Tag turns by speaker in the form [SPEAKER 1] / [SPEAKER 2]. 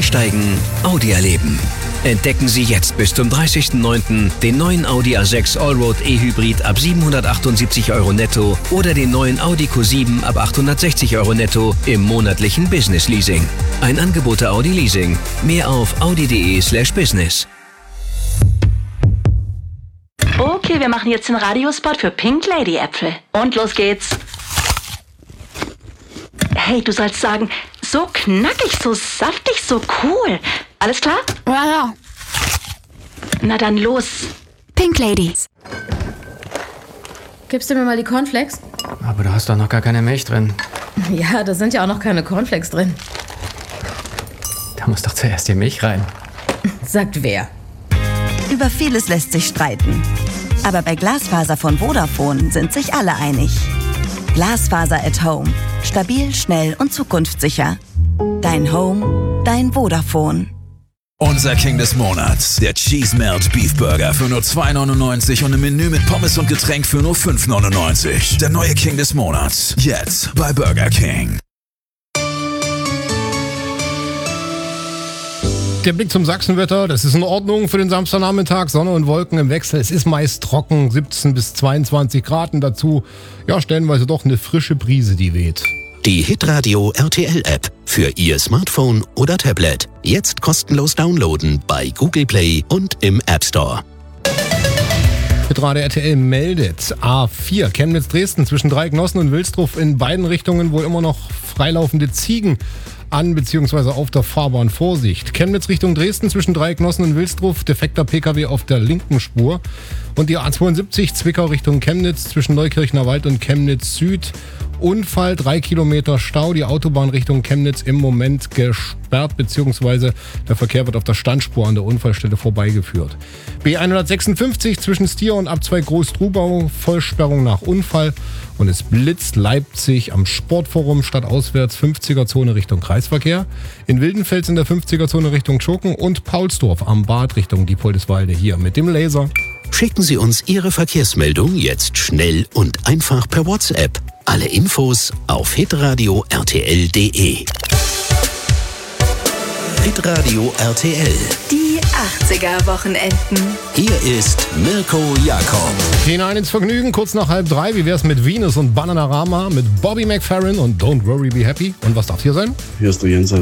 [SPEAKER 1] Einsteigen, Audi erleben. Entdecken Sie jetzt bis zum 30.09. den neuen Audi A6 Allroad E-Hybrid ab 778 € netto oder den neuen Audi Q7 ab 860 € netto im monatlichen Business Leasing. Ein Angebot der Audi Leasing. Mehr auf audi.de/business.
[SPEAKER 2] Okay, wir machen jetzt den Radiospot für Pink Lady Äpfel. Und los geht's. Hey, du sollst sagen, so knackig, so saftig, so cool. Alles klar?
[SPEAKER 3] Ja.
[SPEAKER 2] Na dann los.
[SPEAKER 3] Pink Ladies. Gibst du mir mal die Cornflakes?
[SPEAKER 4] Aber du hast doch noch gar keine Milch drin.
[SPEAKER 3] Ja, da sind ja auch noch keine Cornflakes drin.
[SPEAKER 4] Da muss doch zuerst die Milch rein.
[SPEAKER 3] Sagt wer?
[SPEAKER 5] Über vieles lässt sich streiten. Aber bei Glasfaser von Vodafone sind sich alle einig. Glasfaser at Home. Stabil, schnell und zukunftssicher. Dein Home, dein Vodafone.
[SPEAKER 6] Unser King des Monats, der Cheese Melt Beef Burger für nur 2,99 und ein Menü mit Pommes und Getränk für nur 5,99. Der neue King des Monats, jetzt bei Burger King.
[SPEAKER 7] Der Blick zum Sachsenwetter, das ist in Ordnung für den Samstagnachmittag. Sonne und Wolken im Wechsel. Es ist meist trocken, 17 bis 22 Grad und dazu, ja, stellenweise doch eine frische Brise, die weht.
[SPEAKER 1] Die Hitradio RTL App für Ihr Smartphone oder Tablet. Jetzt kostenlos downloaden bei Google Play und im App Store.
[SPEAKER 7] Hitradio RTL meldet A4 Chemnitz-Dresden zwischen Dreiecknossen und Wilsdruff in beiden Richtungen wohl immer noch freilaufende Ziegen an bzw. auf der Fahrbahn. Vorsicht. Chemnitz Richtung Dresden zwischen Dreiecknossen und Wilsdruff, defekter PKW auf der linken Spur. Und die A72 Zwickau Richtung Chemnitz zwischen Neukirchner Wald und Chemnitz Süd. Unfall, 3 Kilometer Stau, die Autobahn Richtung Chemnitz im Moment gesperrt, beziehungsweise der Verkehr wird auf der Standspur an der Unfallstelle vorbeigeführt. B156 zwischen Stier und Abzweig Groß-Trubau, Vollsperrung nach Unfall. Und es blitzt Leipzig am Sportforum stadtauswärts 50er-Zone Richtung Kreisverkehr. In Wildenfels in der 50er-Zone Richtung Schurken und Paulsdorf am Bad Richtung Diepoldeswalde hier mit dem Laser.
[SPEAKER 1] Schicken Sie uns Ihre Verkehrsmeldung jetzt schnell und einfach per WhatsApp. Alle Infos auf hitradio-rtl.de. Hitradio RTL.
[SPEAKER 8] Die 80er-Wochenenden.
[SPEAKER 1] Hier ist Mirko Jakob.
[SPEAKER 7] Hinein ins Vergnügen, kurz nach 2:30. Wie wär's mit Venus und Bananarama, mit Bobby McFerrin und Don't Worry Be Happy? Und was darf hier sein?
[SPEAKER 9] Hier ist der Jens